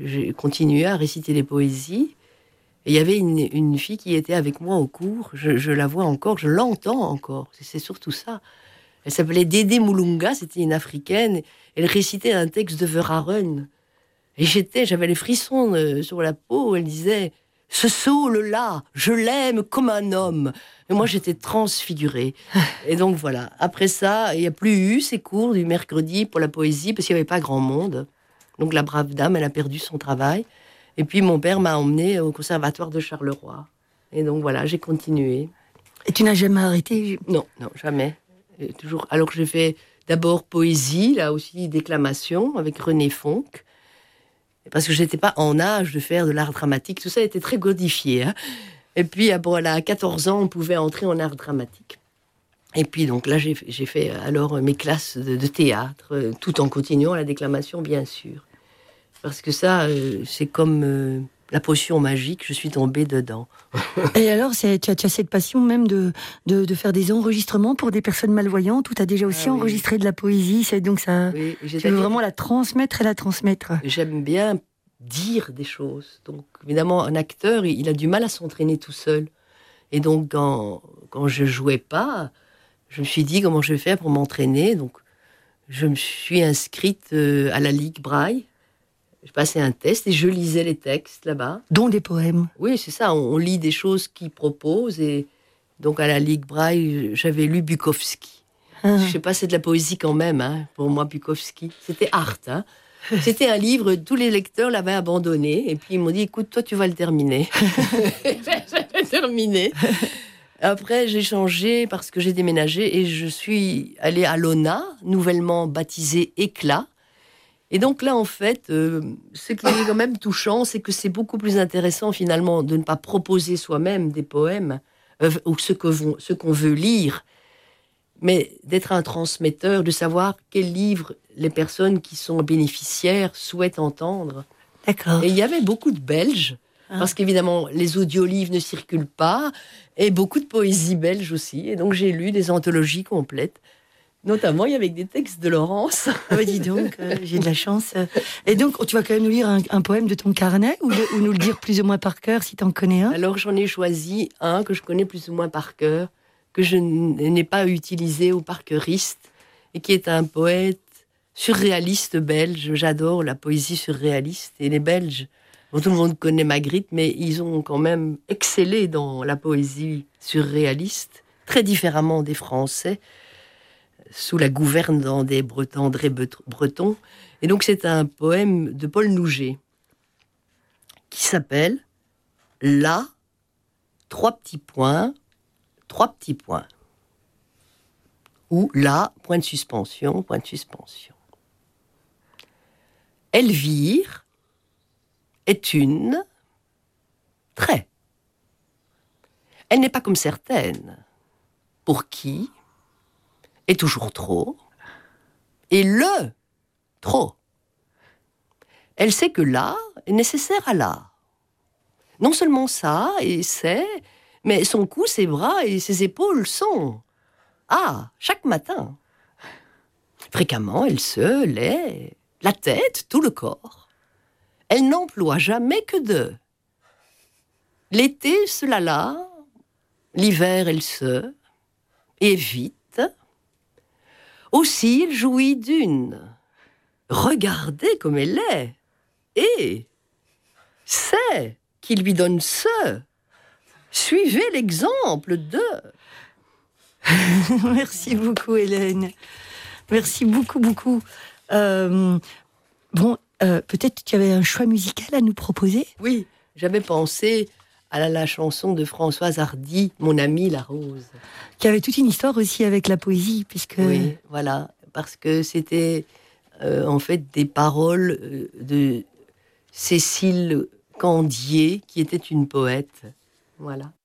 J'ai continué à réciter les poésies. Et il y avait une fille qui était avec moi au cours. Je la vois encore, je l'entends encore. C'est surtout ça. Elle s'appelait Dédé Moulunga, c'était une Africaine. Elle récitait un texte de Verhaeren. Et j'avais les frissons sur la peau. Elle disait « Ce saule-là, je l'aime comme un homme ». Et moi, j'étais transfigurée. Et donc, voilà. Après ça, il n'y a plus eu ces cours du mercredi pour la poésie, parce qu'il n'y avait pas grand monde. Donc, la brave dame, elle a perdu son travail. Et puis, mon père m'a emmenée au conservatoire de Charleroi. Et donc, voilà, j'ai continué. Et tu n'as jamais arrêté? Non, jamais. Toujours. Alors que j'ai fait d'abord poésie, là aussi déclamation, avec René Fonck. Parce que j'étais pas en âge de faire de l'art dramatique. Tout ça était très codifié. Hein. Et puis, à 14 ans, on pouvait entrer en art dramatique. Et puis, donc là, j'ai fait alors mes classes de théâtre, tout en continuant la déclamation, bien sûr. Parce que ça, c'est comme la potion magique, je suis tombée dedans. Et alors, tu as cette passion même de faire des enregistrements pour des personnes malvoyantes, ou tu as déjà aussi enregistré de la poésie, donc ça, oui, tu veux vraiment la transmettre et la transmettre. J'aime bien dire des choses. Donc, évidemment, un acteur, il a du mal à s'entraîner tout seul. Et donc, quand je jouais pas, je me suis dit comment je vais faire pour m'entraîner. Donc, je me suis inscrite à la Ligue Braille. Je passais un test et je lisais les textes là-bas. Dont des poèmes. Oui, c'est ça. On lit des choses qu'ils proposent. Et donc, à la Ligue Braille, j'avais lu Bukowski. Je sais pas, c'est de la poésie quand même, hein, pour moi, Bukowski. C'était art, hein. C'était un livre, tous les lecteurs l'avaient abandonné. Et puis, ils m'ont dit, écoute, toi, tu vas le terminer. J'avais terminé. Après, j'ai changé parce que j'ai déménagé et je suis allée à l'ONA, nouvellement baptisée Éclat. Et donc là, en fait, ce qui est quand même touchant, c'est que c'est beaucoup plus intéressant, finalement, de ne pas proposer soi-même des poèmes ou ce qu'on veut lire, mais d'être un transmetteur, de savoir quel livre les personnes qui sont bénéficiaires souhaitent entendre. D'accord. Et il y avait beaucoup de Belges, parce qu'évidemment, les audiolivres ne circulent pas, et beaucoup de poésie belge aussi. Et donc, j'ai lu des anthologies complètes. Notamment, il y avait des textes de Laurence. Ah bah dis donc, j'ai de la chance. Et donc, tu vas quand même nous lire un poème de ton carnet, ou nous le dire plus ou moins par cœur, si tu en connais un? Alors, j'en ai choisi un que je connais plus ou moins par cœur, que je n'ai pas utilisé au parkeuriste, et qui est un poète surréaliste belge. J'adore la poésie surréaliste. Et les Belges, bon, tout le monde connaît Magritte, mais ils ont quand même excellé dans la poésie surréaliste, très différemment des Français, sous la gouverne d'André Breton. Et donc, c'est un poème de Paul Nouget qui s'appelle « Là, 3 petits points, 3 petits points ». Ou « Là, point de suspension, point de suspension ». Elvire est une très. Elle n'est pas comme certaines, pour qui est toujours trop, et le trop. Elle sait que l'art est nécessaire à l'art. Non seulement ça, et c'est, mais son cou, ses bras et ses épaules sont. Ah, chaque matin. Fréquemment, elle se lait la tête, tout le corps. Elle n'emploie jamais que deux. L'été, cela là, l'hiver, elle se évite. Aussi, il jouit d'une. Regardez comme elle est. Et c'est qui lui donne ce. Suivez l'exemple de. Merci beaucoup, Hélène. Merci beaucoup, beaucoup. Peut-être tu avais un choix musical à nous proposer? Oui, j'avais pensé à la chanson de Françoise Hardy, Mon amie la rose. Qui avait toute une histoire aussi avec la poésie, puisque... Oui, voilà, parce que c'était en fait des paroles de Cécile Candier, qui était une poète. Voilà.